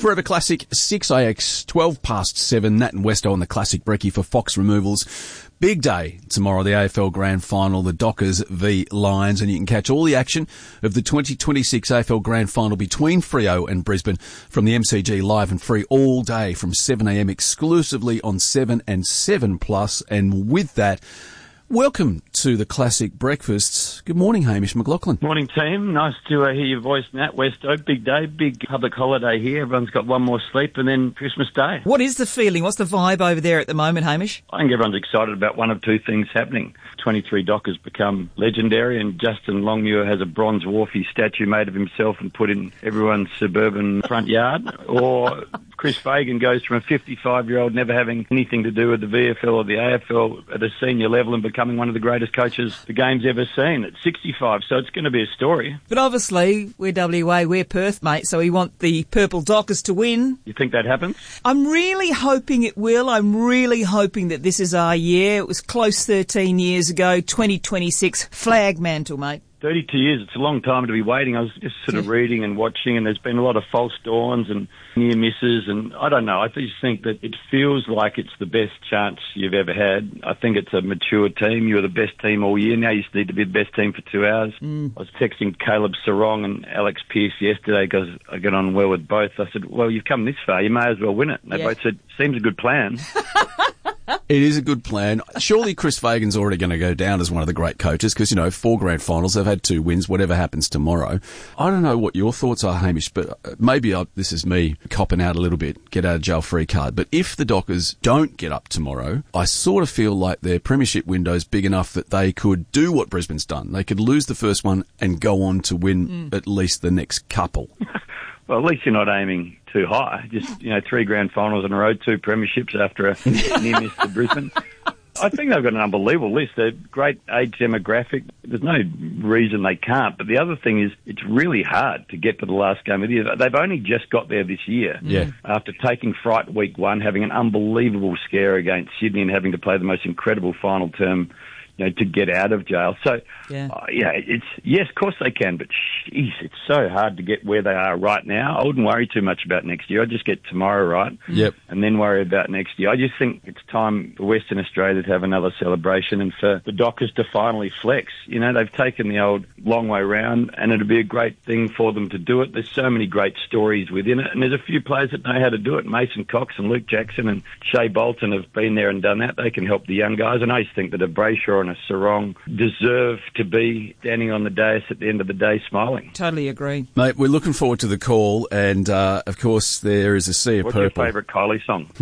Forever Classic 6AX, 12 past 7, Nat and Westo on the Classic Brekkie for Fox Removals. Big day tomorrow, the AFL Grand Final, the Dockers v Lions, and you can catch all the action of the 2026 AFL Grand Final between Freo and Brisbane from the MCG live and free all day from 7am exclusively on 7 and 7+. And with that, welcome to the Classic Breakfasts. Good morning, Hamish McLaughlin. Morning, team. Nice to hear your voice, Nat Westo. Big day, big public holiday here. Everyone's got one more sleep and then Christmas Day. What is the feeling? What's the vibe over there at the moment, Hamish? I think everyone's excited about one of two things happening. 23 Dockers become legendary and Justin Longmuir has a bronze wharfie statue made of himself and put in everyone's suburban front yard. Or Chris Fagan goes from a 55-year-old never having anything to do with the VFL or the AFL at a senior level and becoming one of the greatest coaches the game's ever seen at 65. So it's going to be a story. But obviously, we're WA, we're Perth, mate, so we want the Purple Dockers to win. You think that happens? I'm really hoping it will. I'm really hoping that this is our year. It was close 13 years ago, 2026, flag mantle, mate. 32 years, it's a long time to be waiting. I was just sort of reading and watching, and there's been a lot of false dawns and near misses, and I don't know. I just think that it feels like it's the best chance you've ever had. I think it's a mature team. You were the best team all year. Now you just need to be the best team for 2 hours. I was texting Caleb Sarong and Alex Pearce yesterday because I get on well with both. I said, well, you've come this far. You may as well win it. And they both said, seems a good plan. It is a good plan. Surely Chris Fagan's already going to go down as one of the great coaches because, 4 grand finals, they've had 2 wins, whatever happens tomorrow. I don't know what your thoughts are, Hamish, but maybe this is me copping out a little bit, get out of jail free card. But if the Dockers don't get up tomorrow, I sort of feel like their premiership window's big enough that they could do what Brisbane's done. They could lose the first one and go on to win at least the next couple. Well, at least you're not aiming too high. Just, 3 grand finals in a row, 2 premierships after a near miss to Brisbane. I think they've got an unbelievable list. They're great age demographic. There's no reason they can't. But the other thing is it's really hard to get to the last game of the year. They've only just got there this year. Yeah. After taking fright week 1, having an unbelievable scare against Sydney and having to play the most incredible final term, to get out of jail. So, yes, of course they can, but jeez, it's so hard to get where they are right now. I wouldn't worry too much about next year. I'd just get tomorrow right and then worry about next year. I just think it's time for Western Australia to have another celebration and for the Dockers to finally flex. They've taken the old long way round and it'd be a great thing for them to do it. There's so many great stories within it and there's a few players that know how to do it. Mason Cox and Luke Jackson and Shea Bolton have been there and done that. They can help the young guys, and I just think that a Brayshaw and a Sarong deserve to be standing on the dais at the end of the day smiling. Totally agree. Mate, we're looking forward to the call, and of course there is a sea of What's purple. What's your favourite Kylie song?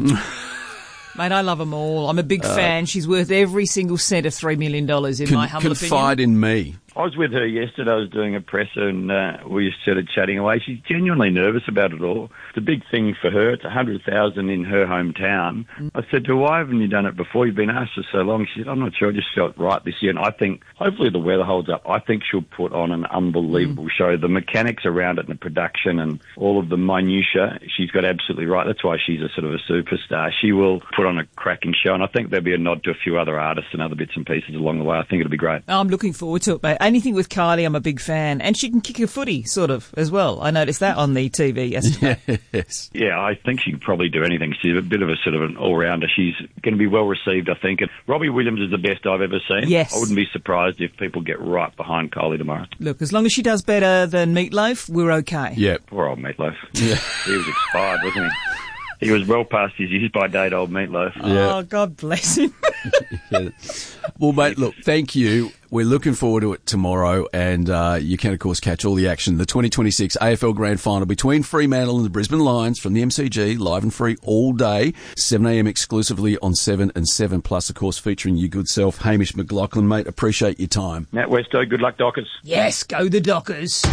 Mate, I love them all. I'm a big fan. She's worth every single cent of $3 million in my humble opinion. Confide in me. I was with her yesterday. I was doing a presser and we just started chatting away. She's genuinely nervous about it all. It's a big thing for her. It's $100,000 in her hometown. I said to her, why haven't you done it before? You've been asked for so long. She said, I'm not sure. I just felt right this year. And I think, hopefully the weather holds up. I think she'll put on an unbelievable show. The mechanics around it and the production and all of the minutiae, she's got absolutely right. That's why she's a sort of a superstar. She will put on a cracking show. And I think there'll be a nod to a few other artists and other bits and pieces along the way. I think it'll be great. I'm looking forward to it, mate. Anything with Kylie, I'm a big fan. And she can kick a footy, sort of, as well. I noticed that on the TV yesterday. Yes. Yeah, I think she can probably do anything. She's a bit of a sort of an all-rounder. She's going to be well received, I think. And Robbie Williams is the best I've ever seen. Yes. I wouldn't be surprised if people get right behind Kylie tomorrow. Look, as long as she does better than Meatloaf, we're okay. Yeah. Poor old Meatloaf. Yeah. He was expired, wasn't he? He was well past his use-by date, old Meatloaf. Yeah. Oh, God bless him. Yeah. Well, mate, look, thank you. We're looking forward to it tomorrow, and you can, of course, catch all the action. The 2026 AFL Grand Final between Fremantle and the Brisbane Lions from the MCG, live and free all day, 7am exclusively on 7 and 7+, of course, featuring your good self, Hamish McLaughlin. Mate, appreciate your time. Matt Westo, good luck, Dockers. Yes, go the Dockers.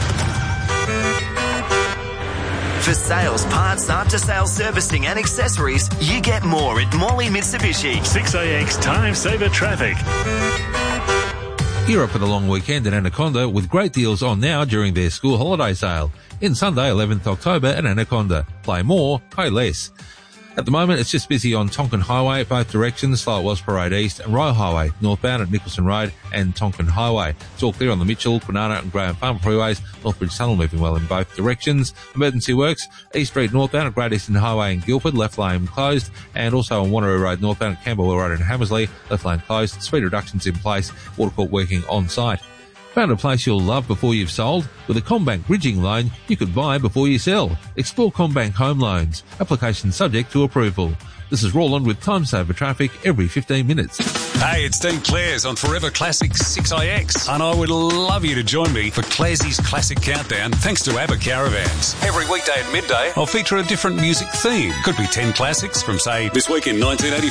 For sales, parts, after-sales servicing and accessories, you get more at Morley Mitsubishi. 6AX Time Saver Traffic. Gear up for the long weekend at Anaconda with great deals on now during their school holiday sale. In Sunday, 11th October at Anaconda. Play more, pay less. At the moment, it's just busy on Tonkin Highway, both directions, like it was Parade East, and Royal Highway, northbound at Nicholson Road and Tonkin Highway. It's all clear on the Mitchell, Banana and Graham Farm freeways. Northbridge Tunnel moving well in both directions. Emergency works, East Street northbound at Great Eastern Highway in Guildford, left lane closed, and also on Wanneroo Road northbound at Camberwell Road in Hammersley, left lane closed. Speed reductions in place, Watercourt working on site. Found a place you'll love before you've sold? With a CommBank bridging loan, you could buy before you sell. Explore CommBank Home Loans. Application subject to approval. This is Roland with Time Saver Traffic every 15 minutes. Hey, it's Dean Clares on Forever Classic 6IX, and I would love you to join me for Clarsey's Classic Countdown, thanks to ABBA Caravans. Every weekday at midday, I'll feature a different music theme. Could be 10 classics from, say, this week in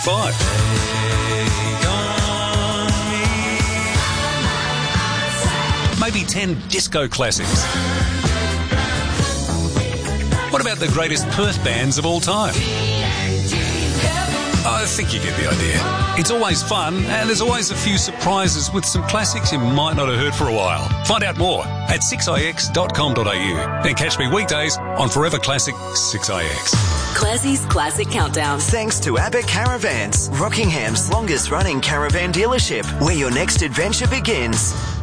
1985. Maybe 10 disco classics. What about the greatest Perth bands of all time? I think you get the idea. It's always fun, and there's always a few surprises with some classics you might not have heard for a while. Find out more at 6ix.com.au. Then catch me weekdays on Forever Classic 6ix. Classie's Classic Countdown. Thanks to ABBA Caravans, Rockingham's longest running caravan dealership, where your next adventure begins.